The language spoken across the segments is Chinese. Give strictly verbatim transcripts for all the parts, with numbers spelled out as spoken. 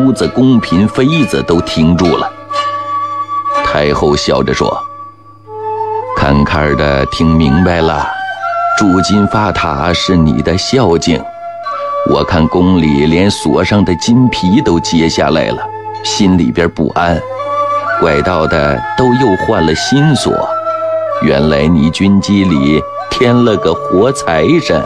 厨子、宫嫔、妃子都停住了。太后笑着说：看看的听明白了，铸金发塔是你的孝敬，我看宫里连锁上的金皮都揭下来了，心里边不安，怪道的都又换了新锁，原来你军机里添了个活财神。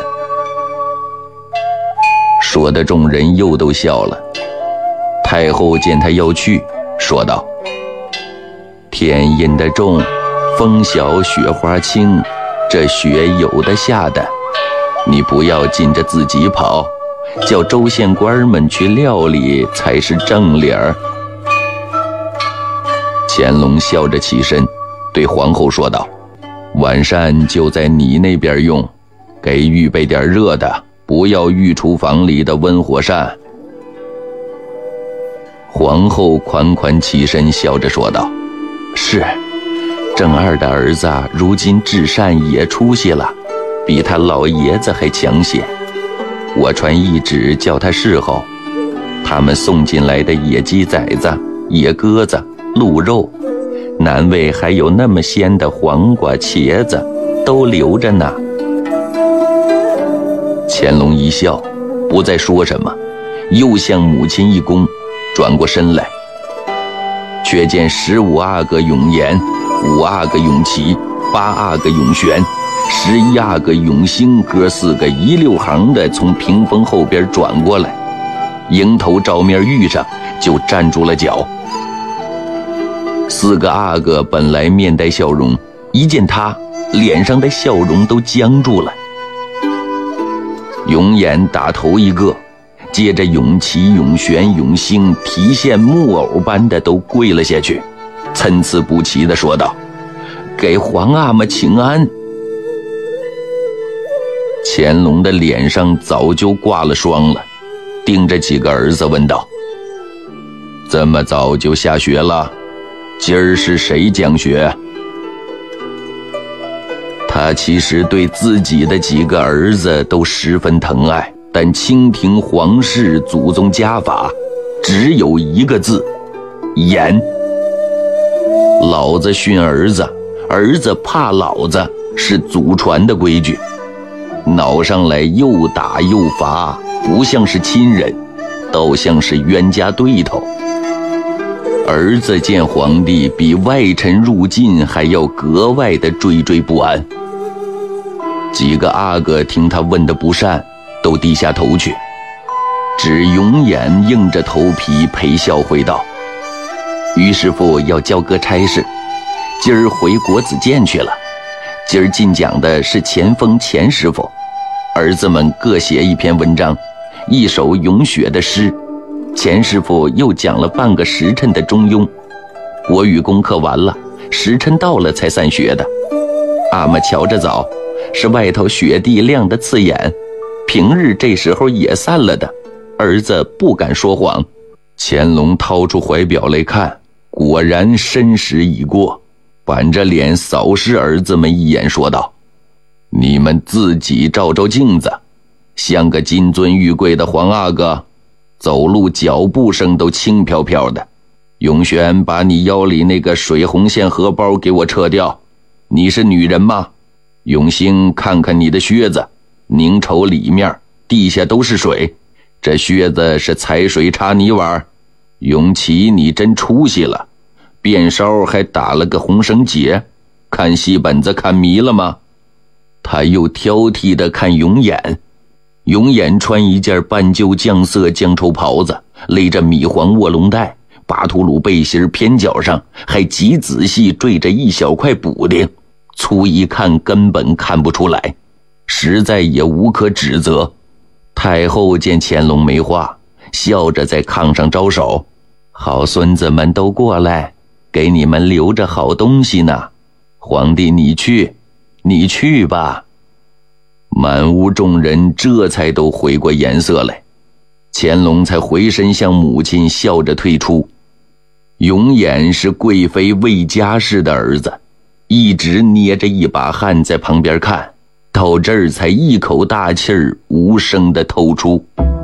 说的众人又都笑了。太后见他要去，说道：天阴的重，风小雪花轻，这雪有的下的，你不要紧着自己跑，叫州县官们去料理才是正理儿。乾隆笑着起身，对皇后说道：晚膳就在你那边用，给预备点热的，不要御厨房里的温火膳。皇后款款起身，笑着说道：是，正二的儿子如今治膳也出息了，比他老爷子还强些。我传懿旨叫他侍候，他们送进来的野鸡崽子、野鸽子、鹿肉，南魏还有那么鲜的黄瓜、茄子，都留着呢。乾隆一笑，不再说什么，又向母亲一躬，转过身来。却见十五阿哥永延，五阿哥永琪，八阿哥永璇，十一阿哥永兴，哥四个一溜行的从屏风后边转过来，迎头照面遇上，就站住了脚。四个阿哥本来面带笑容，一见他，脸上的笑容都僵住了。永延打头一个，接着永琪、永璇、永兴提线木偶般的都跪了下去，参差不齐地说道：给皇阿玛请安。乾隆的脸上早就挂了霜了，盯着几个儿子问道：这么早就下学了？今儿是谁讲学？他其实对自己的几个儿子都十分疼爱，但清廷皇室祖宗家法只有一个字：严。老子训儿子，儿子怕老子，是祖传的规矩。闹上来又打又罚，不像是亲人，倒像是冤家对头。儿子见皇帝比外臣入晋还要格外的惴惴不安。几个阿哥听他问得不善，都低下头去，只永远硬着头皮陪笑回道：于师傅要交个差事，今儿回国子监去了。今儿进讲的是钱锋钱师傅，儿子们各写一篇文章，一首咏雪的诗，钱师傅又讲了半个时辰的中庸。国语功课完了，时辰到了才散学的。阿玛瞧着早，是外头雪地亮得刺眼，平日这时候也散了的，儿子不敢说谎。乾隆掏出怀表来看，果然申时已过，板着脸扫视儿子们一眼，说道：你们自己照照镜子，像个金尊玉贵的皇阿哥，走路脚步声都轻飘飘的。永璇，把你腰里那个水红线荷包给我撤掉，你是女人吗？永兴，看看你的靴子，拧瞅里面，地下都是水，这靴子是踩水插泥碗。永琪，你真出息了，辫梢还打了个红绳结，看戏本子看迷了吗？他又挑剔地看永眼，永眼穿一件半旧酱色酱绸袍子，勒着米黄卧龙带，巴图鲁背心偏脚上还极仔细缀着一小块补丁，粗一看根本看不出来，实在也无可指责。太后见乾隆没话，笑着在炕上招手：好孙子们都过来，给你们留着好东西呢。皇帝你去，你去吧。满屋众人这才都回过颜色来，乾隆才回身向母亲笑着退出。永远是贵妃魏家氏的儿子，一直捏着一把汗在旁边看，到这儿才一口大气儿无声地透出。